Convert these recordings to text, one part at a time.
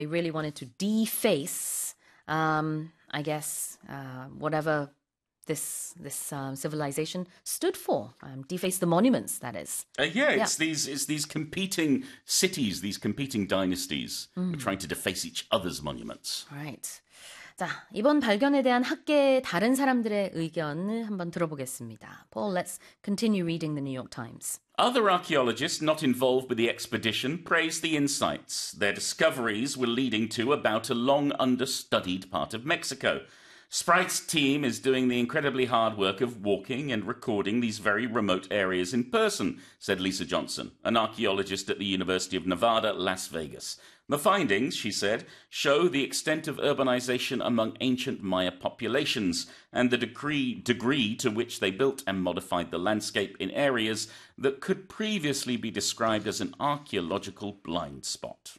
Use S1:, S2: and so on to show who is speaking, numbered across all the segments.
S1: They really wanted to deface, I guess, whatever this civilization stood for. Deface the monuments, that is.
S2: It's these competing cities, these competing dynasties trying to deface each other's monuments.
S1: Right. 자, 이번 발견에 대한 학계의 다른 사람들의 의견을 한번 들어보겠습니다. Paul, let's continue reading the New York Times.
S2: Other archaeologists not involved with the expedition praised the insights. Their discoveries were leading to about a long understudied part of Mexico. Sprite's team is doing the incredibly hard work of walking and recording these very remote areas in person, said Lisa Johnson, an archaeologist at the University of Nevada, Las Vegas. The findings, she said, show the extent of urbanization among ancient Maya populations and the degree to which they built and modified the landscape in areas that could previously be described as an archaeological blind spot.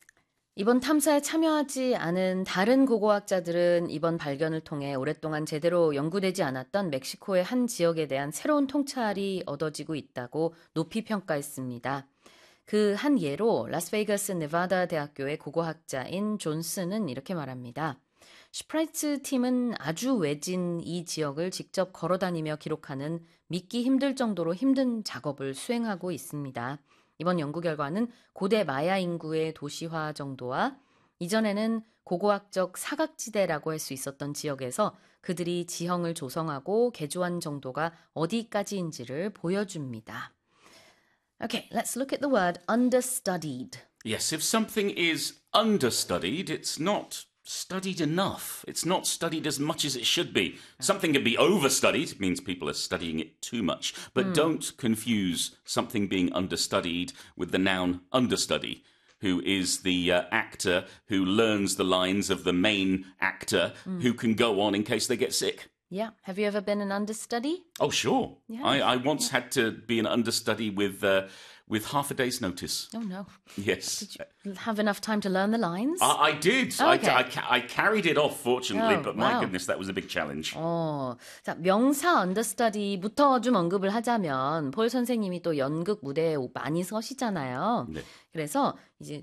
S1: 이번 탐사에 참여하지 않은 다른 고고학자들은 이번 발견을 통해 오랫동안 제대로 연구되지 않았던 멕시코의 한 지역에 대한 새로운 통찰이 얻어지고 있다고 높이 평가했습니다. 그 한 예로 라스베이거스 네바다 대학교의 고고학자인 존슨은 이렇게 말합니다. 슈프라이츠 팀은 아주 외진 이 지역을 직접 걸어다니며 기록하는 믿기 힘들 정도로 힘든 작업을 수행하고 있습니다. 이번 연구 결과는 고대 마야 인구의 도시화 정도와 이전에는 고고학적 사각지대라고 할 수 있었던 지역에서 그들이 지형을 조성하고 개조한 정도가 어디까지인지를 보여줍니다. Okay, let's look at the word understudied.
S2: Yes, if something is understudied, it's not studied enough. It's not studied as much as it should be. Something can be overstudied, it means people are studying it too much. But don't confuse something being understudied with the noun understudy, who is the actor who learns the lines of the main actor who can go on in case they get sick.
S1: Yeah. Have you ever been an understudy?
S2: Oh, sure.
S1: Yeah.
S2: I once had to be an understudy with half a day's notice.
S1: Oh, no.
S2: Yes.
S1: Did you have enough time to learn the lines?
S2: I did.
S1: Oh, okay.
S2: I carried it off, fortunately,
S1: Oh,
S2: but my
S1: wow.
S2: goodness, that was a big challenge.
S1: 자, 명사 understudy부터 좀 언급을 하자면 폴 선생님이 또 연극 무대에 많이 서시잖아요.
S2: 네.
S1: 그래서 이제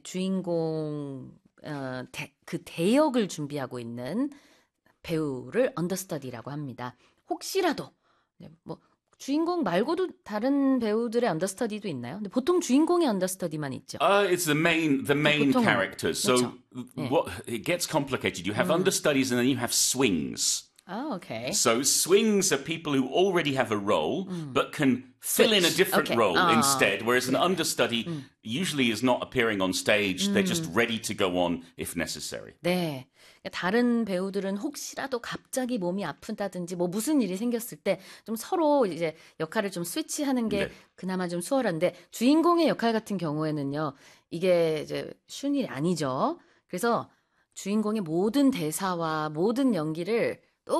S1: 주인공 그 대역을 준비하고 있는 배우를 understudy라고 합니다. 혹시라도 뭐 주인공 말고도 다른 배우들의 understudy도 있나요? 근데 보통 주인공의 understudy만 있죠.
S2: It's the main
S1: 보통은,
S2: characters. So
S1: 네.
S2: it gets complicated. You have understudies and then you have swings.
S1: Oh, okay.
S2: So swings are people who already have a role but can fill in a different
S1: Okay.
S2: role instead, whereas an understudy usually is not appearing on stage. They're just ready to go on if necessary.
S1: 네. 다른 배우들은 혹시라도 갑자기 몸이 아프다든지 뭐 무슨 일이 생겼을 때 좀 서로 이제 역할을 좀 스위치하는 게
S2: 네.
S1: 그나마 좀 수월한데 주인공의 역할 같은 경우에는요. 이게 이제 쉬운 일이 아니죠. 그래서 주인공의 모든 대사와 모든 연기를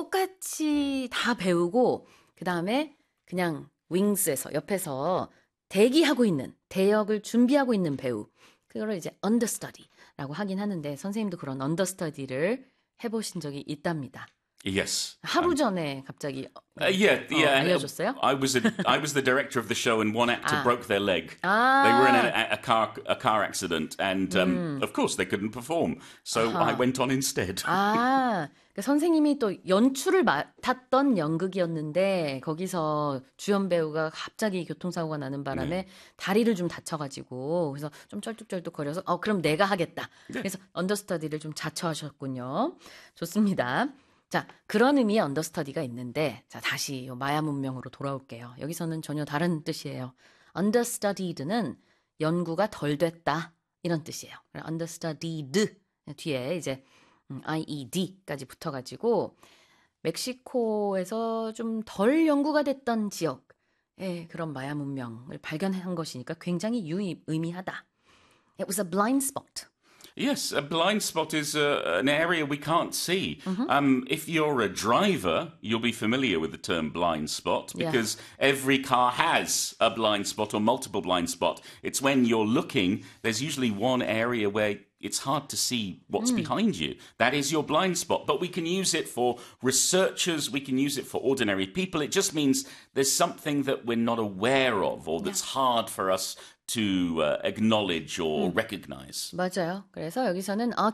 S1: 똑같이 다 배우고 그다음에 그냥 윙스에서 옆에서 대기하고 있는 대역을 준비하고 있는 배우 그거를 이제 understudy라고 하긴 하는데 선생님도 그런 understudy를 해보신 적이 있답니다.
S2: Yes.
S1: 하루 전에 갑자기
S2: Yeah.
S1: 알려줬어요?
S2: I was the director of the show, and one actor broke their leg.
S1: 아.
S2: They were in a car accident, and of course they couldn't perform. So I went on instead.
S1: 아, 그러니까 선생님이 또 연출을 맡았던 연극이었는데 거기서 주연 배우가 갑자기 교통사고가 나는 바람에 다리를 좀 다쳐가지고 그래서 좀 쩔뚝쩔뚝거려서 그럼 내가 하겠다. 그래서 언더스터디를 좀 자처하셨군요. 좋습니다. 자, 그런 의미의 언더스터디가 있는데 자 다시 마야 문명으로 돌아올게요. 여기서는 전혀 다른 뜻이에요. understudied는 연구가 덜 됐다 이런 뜻이에요. understudied 뒤에 이제 IED까지 붙어가지고 멕시코에서 좀 덜 연구가 됐던 지역의 그런 마야 문명을 발견한 것이니까 굉장히 의미하다. It was a blind spot.
S2: Yes, a blind spot is an area we can't see. If you're a driver, you'll be familiar with the term blind spot because every car has a blind spot or multiple blind spot. It's when you're looking, there's usually one area where it's hard to see what's behind you. That is your blind spot. But we can use it for researchers. We can use it for ordinary people. It just means there's something that we're not aware of or that's hard for us to acknowledge or recognize.
S1: 맞아요. 그래서 여기서는